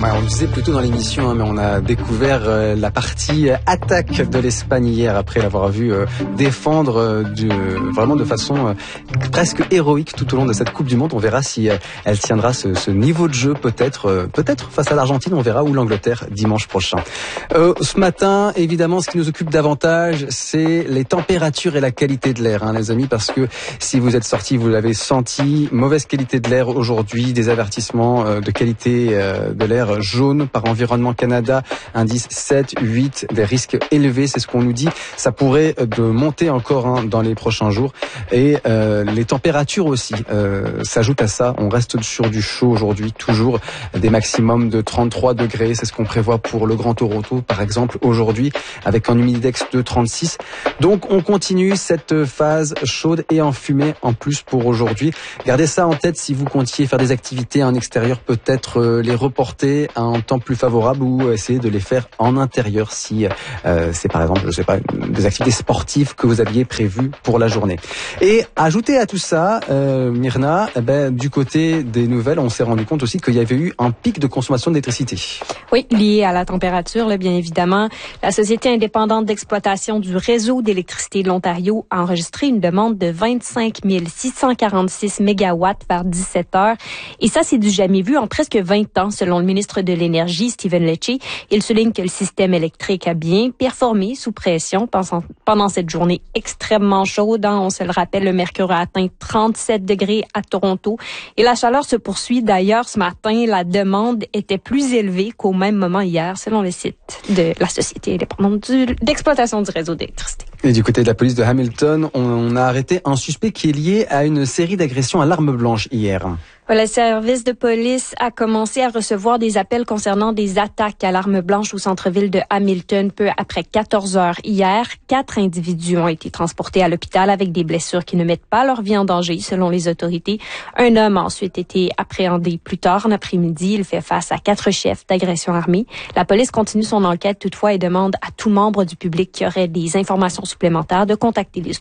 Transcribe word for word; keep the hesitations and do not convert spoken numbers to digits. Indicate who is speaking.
Speaker 1: Ouais, on le disait plus tôt dans l'émission, hein, mais on a découvert euh, la partie attaque de l'Espagne hier après l'avoir vu euh, défendre euh, du, vraiment de façon euh, presque héroïque tout au long de cette Coupe du Monde. On verra si euh, elle tiendra ce, ce niveau de jeu peut-être, euh, peut-être face à l'Argentine, on verra, ou l'Angleterre dimanche prochain. Euh, ce matin, évidemment, ce qui nous occupe davantage, c'est les températures et la qualité de l'air, hein, les amis, parce que si vous êtes sortis, vous l'avez senti, mauvaise qualité de l'air aujourd'hui, des avertissements euh, de qualité euh, de l'air jaune par Environnement Canada, indice sept, huit, des risques élevés, c'est ce qu'on nous dit. Ça pourrait de monter encore hein, dans les prochains jours. Et euh, les températures aussi euh, s'ajoutent à ça. On reste sur du chaud aujourd'hui, toujours des maximums de trente-trois degrés. C'est ce qu'on prévoit pour le Grand Toronto, par exemple, aujourd'hui, avec un humidex de trente-six. Donc, on continue cette phase chaude et enfumée en plus pour aujourd'hui. Gardez ça en tête si vous comptiez faire des activités en extérieur, peut-être euh, les reporter à un temps plus favorable ou essayer de les faire en intérieur si euh, c'est par exemple, je sais pas, des activités sportives que vous aviez prévues pour la journée. Et ajouter à tout ça, euh, Myrna, eh ben, du côté des nouvelles, on s'est rendu compte aussi qu'il y avait eu un pic de consommation d'électricité.
Speaker 2: Oui, lié à la température, là, bien évidemment. La Société indépendante d'exploitation du réseau d'électricité de l'Ontario a enregistré une demande de vingt-cinq mille six cent quarante-six mégawatts vers dix-sept heures. Et ça, c'est du jamais vu en presque vingt ans, selon le ministre de l'Énergie, Stephen Lecce. Il souligne que le système électrique a bien performé sous pression pendant cette journée extrêmement chaude. On se le rappelle, le mercure a atteint trente-sept degrés à Toronto. Et la chaleur se poursuit. D'ailleurs, ce matin, la demande était plus élevée qu'au même moment hier, selon le site de la Société indépendante d'exploitation du réseau d'électricité.
Speaker 1: Et du côté de la police de Hamilton, on a arrêté un suspect qui est lié à une série d'agressions à l'arme blanche hier.
Speaker 2: Le service de police a commencé à recevoir des appels concernant des attaques à l'arme blanche au centre-ville de Hamilton peu après quatorze heures hier. Quatre individus ont été transportés à l'hôpital avec des blessures qui ne mettent pas leur vie en danger, selon les autorités. Un homme a ensuite été appréhendé plus tard en après-midi. Il fait face à quatre chefs d'agression armée. La police continue son enquête toutefois et demande à tout membre du public qui aurait des informations supplémentaires de contacter les